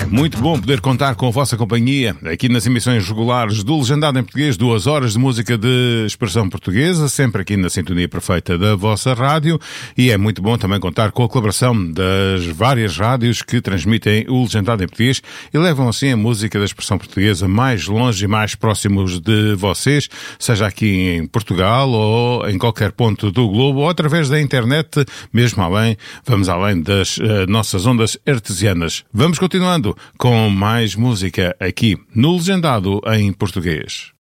Muito bom poder contar com a vossa companhia aqui nas emissões regulares do Legendado em Português, 2 horas de música de expressão portuguesa, sempre aqui na sintonia perfeita da vossa rádio, e é muito bom também contar com a colaboração das várias rádios que transmitem o Legendado em Português e levam assim a música da expressão portuguesa mais longe e mais próximos de vocês, seja aqui em Portugal ou em qualquer ponto do globo ou através da internet, mesmo além, vamos além das nossas ondas artesianas. Vamos continuando com mais música aqui no Legendado em Português.